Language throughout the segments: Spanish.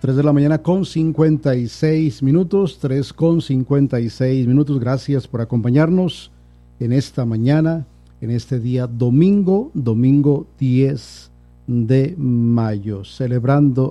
3 de la mañana con 56 minutos, 3 con 56 minutos. Gracias por acompañarnos en esta mañana, en este día domingo 10 de mayo, celebrando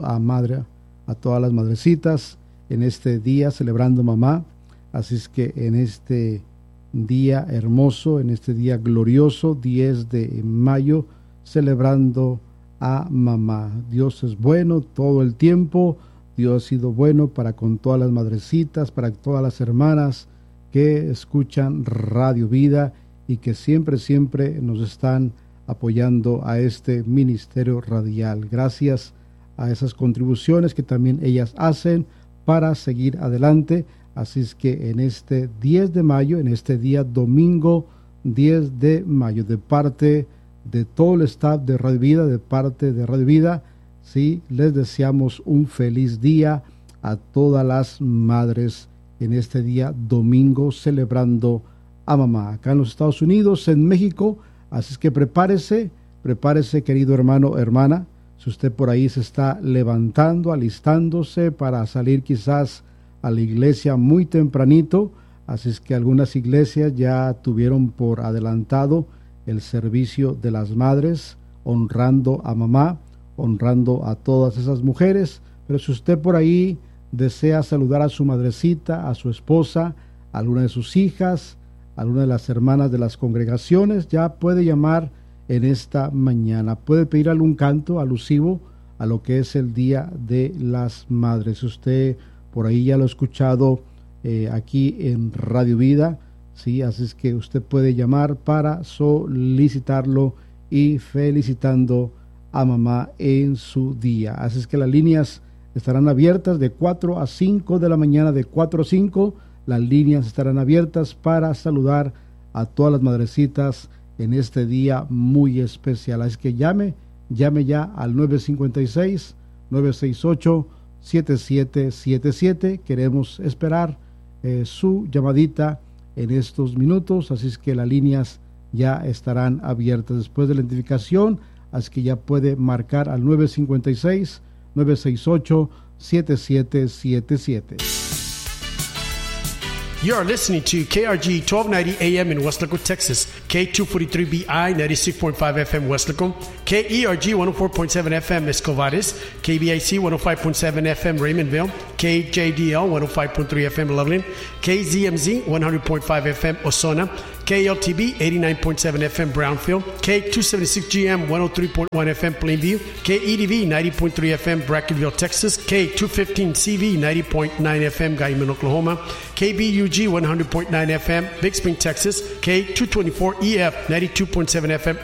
a todas las madrecitas, en este día celebrando mamá. Así es que en este día hermoso, en este día glorioso, 10 de mayo, celebrando a mamá. Dios es bueno todo el tiempo. Dios ha sido bueno para con todas las madrecitas, para todas las hermanas que escuchan Radio Vida y que siempre nos están apoyando a este ministerio radial. Gracias a esas contribuciones que también ellas hacen para seguir adelante. Así es que en este 10 de mayo, en este día domingo 10 de mayo, de parte de todo el staff de Radio Vida, de parte de Radio Vida, sí, les deseamos un feliz día a todas las madres en este día domingo, celebrando a mamá. Acá en los Estados Unidos, en México, así es que prepárese querido hermano, hermana, si usted por ahí se está levantando, alistándose para salir quizás a la iglesia muy tempranito. Así es que algunas iglesias ya tuvieron por adelantado el servicio de las madres, honrando a mamá, honrando a todas esas mujeres. Pero si usted por ahí desea saludar a su madrecita, a su esposa, a alguna de sus hijas, a alguna de las hermanas de las congregaciones, ya puede llamar en esta mañana. Puede pedir algún canto alusivo a lo que es el Día de las Madres. Usted por ahí ya lo ha escuchado aquí en Radio Vida, sí, así es que usted puede llamar para solicitarlo y felicitando a mamá en su día. Así es que las líneas estarán abiertas de 4 a 5 de la mañana, de 4 a 5, las líneas estarán abiertas para saludar a todas las madrecitas en este día muy especial. Así que llame ya al 956-968-7777. Queremos esperar su llamadita en estos minutos, así es que las líneas ya estarán abiertas después de la identificación, así que ya puede marcar al 956-968-7777. You are listening to KRG 1290 AM in Weslaco, Texas, K243BI 96.5 FM Weslaco, KERG 104.7 FM Escovares, KBIC 105.7 FM Raymondville, KJDL 105.3 FM Loveland, KZMZ 100.5 FM Osona, KLTB 89.7 FM Brownfield, K276GM 103.1 FM Plainview, KEDV 90.3 FM Brackenville, Texas, K215CV 90.9 FM Guyman, Oklahoma, KBUG 100.9 FM Big Spring, Texas, K224EF 92.7 FM